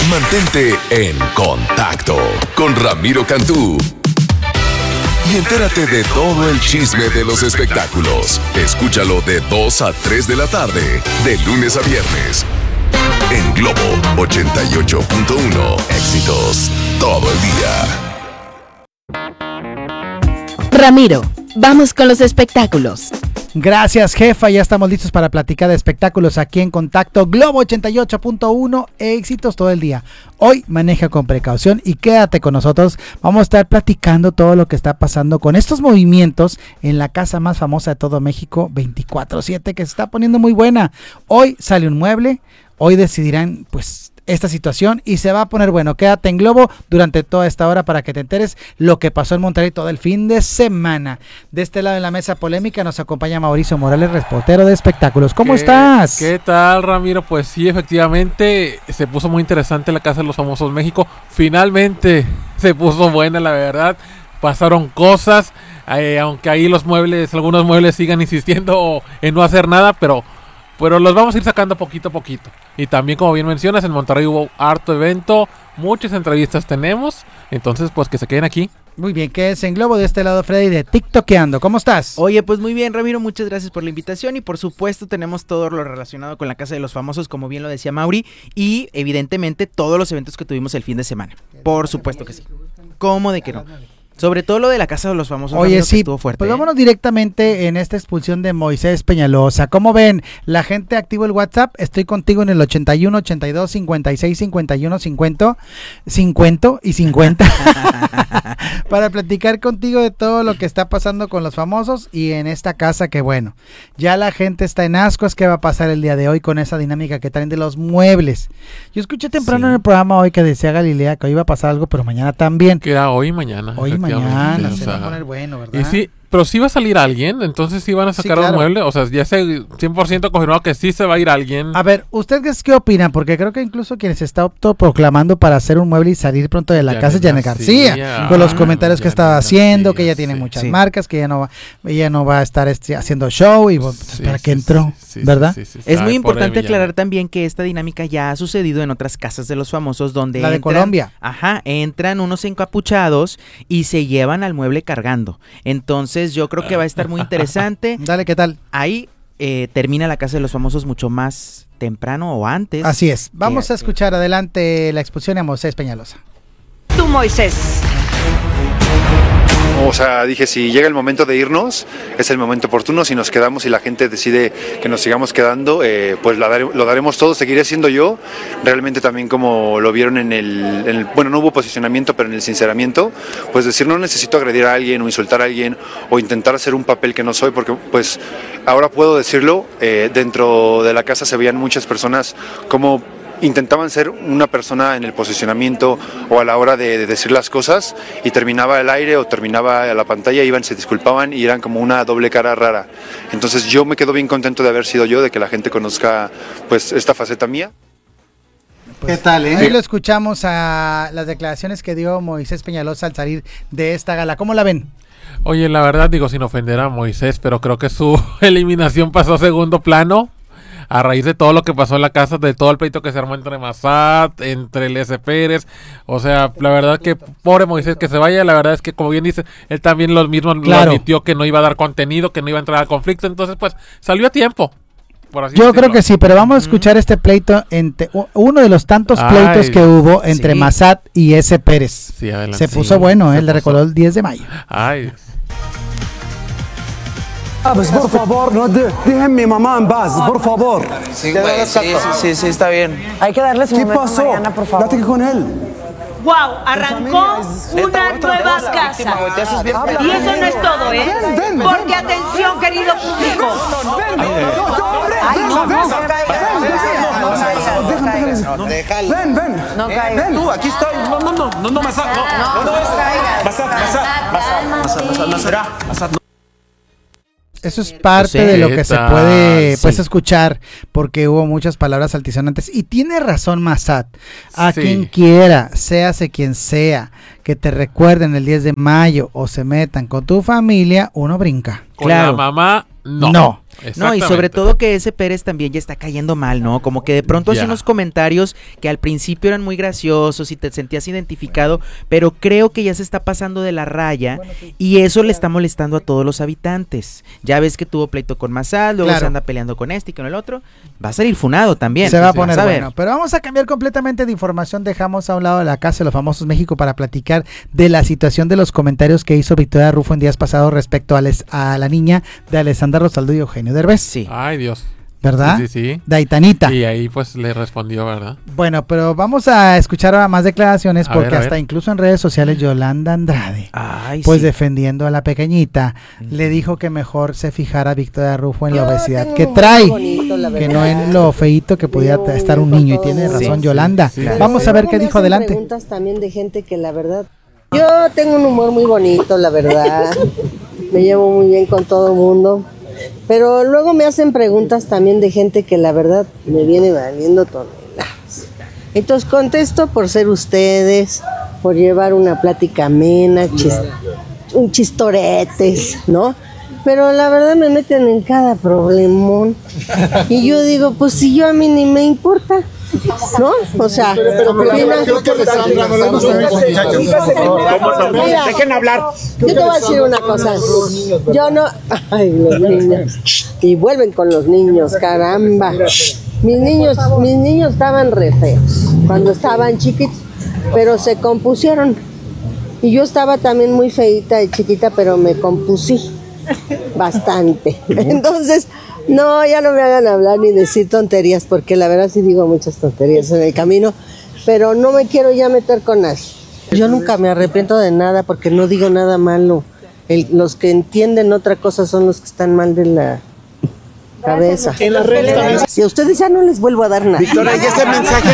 Mantente en contacto con Ramiro Cantú. Y entérate de todo el chisme de los espectáculos. Escúchalo de 2 a 3 de la tarde, de lunes a viernes. En Globo 88.1. Éxitos todo el día. Ramiro, vamos con los espectáculos. Gracias, jefa. Ya estamos listos para platicar de espectáculos aquí en Contacto Globo 88.1, éxitos todo el día. Hoy maneja con precaución y quédate con nosotros. Vamos a estar platicando todo lo que está pasando con estos movimientos en la casa más famosa de todo México, 24/7, que se está poniendo muy buena. Hoy sale un mueble, hoy decidirán pues esta situación y se va a poner bueno. Quédate en Globo durante toda esta hora para que te enteres lo que pasó en Monterrey todo el fin de semana. De este lado en la mesa polémica nos acompaña Mauricio Morales, reportero de espectáculos. ¿Cómo estás? ¿Qué tal, Ramiro? Pues sí, efectivamente se puso muy interesante la Casa de los Famosos México. Finalmente se puso buena, la verdad. Pasaron cosas, aunque ahí algunos muebles sigan insistiendo en no hacer nada, pero los vamos a ir sacando poquito a poquito. Y también, como bien mencionas, en Monterrey hubo harto evento, muchas entrevistas tenemos, entonces pues que se queden aquí. Muy bien, que es en Globo. De este lado Freddy de TikTokeando. ¿Cómo estás? Oye, pues muy bien, Ramiro, muchas gracias por la invitación y por supuesto tenemos todo lo relacionado con la Casa de los Famosos, como bien lo decía Mauri, y evidentemente todos los eventos que tuvimos el fin de semana. Por supuesto que sí. ¿Cómo de que no? Sobre todo lo de la Casa de los Famosos. Oye, Ramiro, sí, que estuvo fuerte. Pues vámonos directamente en esta expulsión de Moisés Peñalosa. ¿Cómo ven? La gente activa el WhatsApp. Estoy contigo en el 81 82 56 51 50 y 50 para platicar contigo de todo lo que está pasando con los famosos y en esta casa que bueno, ya la gente está en ascuas. ¿Qué va a pasar el día de hoy con esa dinámica que traen de los muebles? Yo escuché temprano en el programa hoy que decía Galilea que hoy iba a pasar algo, pero mañana también. Queda hoy y mañana. Hoy y mañana o se sea, va a poner bueno, ¿verdad? Y sí, pero sí va a salir alguien, entonces sí van a sacar un mueble, o sea, ya sé 100% confirmado que sí se va a ir alguien. A ver, ¿ustedes qué opinan? Porque creo que incluso quien se está autoproclamando para hacer un mueble y salir pronto de la casa es Janet García, con los comentarios que estaba haciendo, que ella tiene muchas marcas, que ella no va a estar haciendo show y para qué entró, ¿verdad? Es muy importante aclarar también que esta dinámica ya ha sucedido en otras casas de los famosos donde la de Colombia. Ajá, entran unos encapuchados y se llevan al mueble cargando. Entonces yo creo que va a estar muy interesante. Dale, ¿qué tal? Ahí termina la Casa de los Famosos mucho más temprano o antes. Así es. Vamos a escuchar adelante la expulsión a Moisés Peñalosa. Tú, Moisés. O sea, dije, si llega el momento de irnos, es el momento oportuno. Si nos quedamos y la gente decide que nos sigamos quedando, pues lo daremos todo. Seguiré siendo yo. Realmente también, como lo vieron en el bueno, no hubo posicionamiento, pero en el sinceramiento, pues decir, no necesito agredir a alguien o insultar a alguien o intentar hacer un papel que no soy, porque pues ahora puedo decirlo, dentro de la casa se veían muchas personas como intentaban ser una persona en el posicionamiento o a la hora de decir las cosas y terminaba el aire o terminaba la pantalla, iban, se disculpaban y eran como una doble cara rara. Entonces yo me quedo bien contento de haber sido yo, de que la gente conozca pues esta faceta mía. ¿Qué tal, eh? Ahí lo escuchamos a las declaraciones que dio Moisés Peñalosa al salir de esta gala. ¿Cómo la ven? Oye, la verdad, digo, sin ofender a Moisés, pero creo que su eliminación pasó a segundo plano. A raíz de todo lo que pasó en la casa, de todo el pleito que se armó entre Massad, entre el S. Pérez, o sea, la verdad que pobre Moisés que se vaya, la verdad es que como bien dice, él también lo admitió que no iba a dar contenido, que no iba a entrar al conflicto, entonces pues salió a tiempo. Por así decirlo. Creo que sí, pero vamos a escuchar este pleito, uno de los tantos pleitos que hubo entre Massad y S. Pérez. Sí, adelante. Se puso bueno, le recordó el 10 de mayo. Ay, Pues por favor, no déjenme mamá en paz, por favor. Sí, está bien. Hay que darle su ¿Qué momento, pasó? Mariana, por favor. Platique con él. ¡Wow! Arrancó una nueva casa. Y eso no es todo, ¿eh? Porque atención, querido público. Ven. No caigas. Ven, tú, aquí estoy. No, Massad. Massad. Eso es parte de lo que se puede escuchar, porque hubo muchas palabras altisonantes. Y tiene razón Massad. A quien quiera, séase quien sea, que te recuerden el 10 de mayo o se metan con tu familia, uno brinca. Con la mamá, no. No, y sobre todo que ese Pérez también ya está cayendo mal, ¿no? Como que de pronto hace unos comentarios que al principio eran muy graciosos y te sentías identificado, pero creo que ya se está pasando de la raya y eso le está molestando a todos los habitantes. Ya ves que tuvo pleito con Massad, luego se anda peleando con este y con el otro. Va a salir funado también. Se va a poner bueno. Pero vamos a cambiar completamente de información. Dejamos a un lado la Casa de los Famosos México para platicar de la situación de los comentarios que hizo Victoria Rufo en días pasados respecto a la niña de Alessandra Rosaldo y Eugenio Derbez. Sí. Ay, Dios. ¿Verdad? Sí. De Aitanita. Y ahí pues le respondió, ¿verdad? Bueno, pero vamos a escuchar más declaraciones porque hasta incluso en redes sociales Yolanda Andrade, pues defendiendo a la pequeñita, le dijo que mejor se fijara Victoria Rufo en la obesidad que trae, que no en lo feíto que podía estar un niño. Y tiene razón Yolanda. Vamos a ver qué dijo. Adelante. Preguntas también de gente que la verdad, yo tengo un humor muy bonito, la verdad. Me llevo muy bien con todo el mundo. Pero luego me hacen preguntas también de gente que la verdad me viene valiendo toneladas. Entonces contesto por ser ustedes, por llevar una plática amena, un chistoretes, ¿no? Pero la verdad me meten en cada problemón. Y yo digo, pues si yo a mí ni me importa, ¿no? O sea, mira, dejen hablar. Yo te voy a decir una cosa. Yo no. Ay, los niños. Y vuelven con los niños, caramba. Mis niños estaban re feos cuando estaban chiquitos, pero se compusieron. Y yo estaba también muy feita y chiquita, pero me compusí bastante. Entonces, no, ya no me hagan hablar ni decir tonterías, porque la verdad sí digo muchas tonterías en el camino, pero no me quiero ya meter con nadie. Yo nunca me arrepiento de nada porque no digo nada malo. Los que entienden otra cosa son los que están mal de la cabeza. En las redes. Y a ustedes ya no les vuelvo a dar nada. Victoria, ¿y ese mensaje?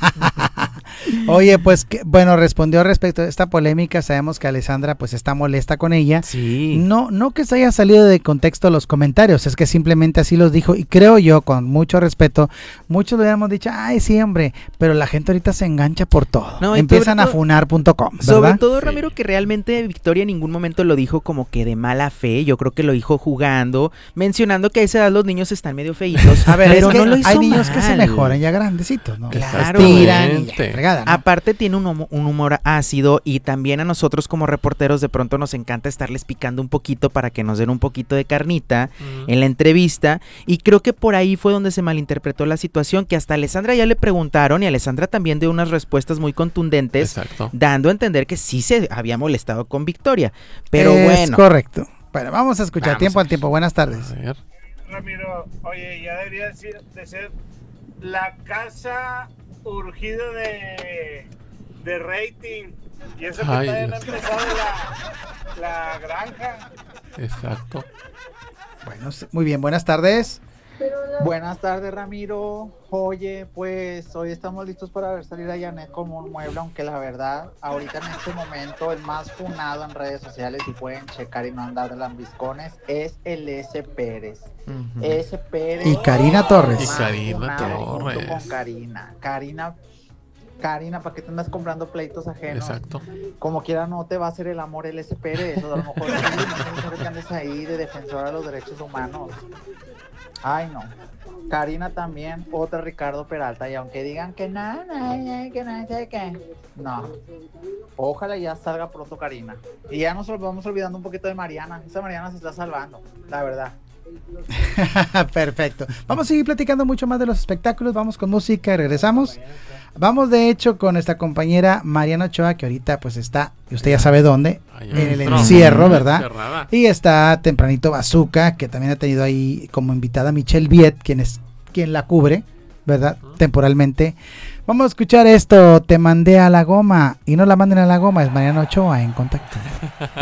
Oye, pues, bueno, respondió respecto a esta polémica. Sabemos que Alessandra pues está molesta con ella. Sí. No que se haya salido de contexto los comentarios, es que simplemente así los dijo. Y creo yo, con mucho respeto, muchos le habíamos dicho, ay, sí, hombre, pero la gente ahorita se engancha por todo. No, empiezan a funar.com, ¿verdad? Sobre todo, Ramiro, que realmente Victoria en ningún momento lo dijo como que de mala fe. Yo creo que lo dijo jugando, mencionando que a esa edad los niños están medio feitos. A ver, pero es que no lo hizo hay niños mal. Que se mejoran ya grandecitos, ¿no? Claro. Tiran y ya, fregada, ¿no? Aparte tiene un humor ácido y también a nosotros como reporteros de pronto nos encanta estarles picando un poquito para que nos den un poquito de carnita en la entrevista, y creo que por ahí fue donde se malinterpretó la situación, que hasta a Alessandra ya le preguntaron y Alessandra también dio unas respuestas muy contundentes. Exacto. Dando a entender que sí se había molestado con Victoria, pero es bueno. Correcto. Bueno, vamos a escuchar tiempo al tiempo. Buenas tardes. Ramiro, oye, ya debería de ser la casa urgida de rating, y eso que todavía no ha empezado la granja. Exacto. Bueno, muy bien, buenas tardes. Buenas tardes, Ramiro. Oye, pues hoy estamos listos para ver salir a Janet como un mueble, aunque la verdad, ahorita en este momento el más funado en redes sociales, y pueden checar y no andar de lambiscones, es el S. Pérez. S. Pérez y Karina Torres. Y Karina Torres. Junto con Karina, ¿para qué te andas comprando pleitos ajenos? Exacto. Como quiera no te va a hacer el amor el S. Pérez, o a lo mejor no que andes ahí de defensora de los derechos humanos. Ay, no. Karina también, otra Ricardo Peralta, y aunque digan que nada, que no sé qué, no. Ojalá ya salga pronto Karina. Y ya nos vamos olvidando un poquito de Mariana. Esa Mariana se está salvando, la verdad. Perfecto. Vamos a seguir platicando mucho más de los espectáculos. Vamos con música y regresamos. Vamos de hecho con nuestra compañera Mariana Ochoa, que ahorita pues está, usted ya sabe dónde, en el encierro, ¿verdad? Cerrada. Y está tempranito Bazooka, que también ha tenido ahí como invitada a Michelle Viet, quien la cubre, ¿verdad? Temporalmente. Vamos a escuchar esto, Te mandé a la goma, y no la manden a la goma, es Mariana Ochoa en Contacto.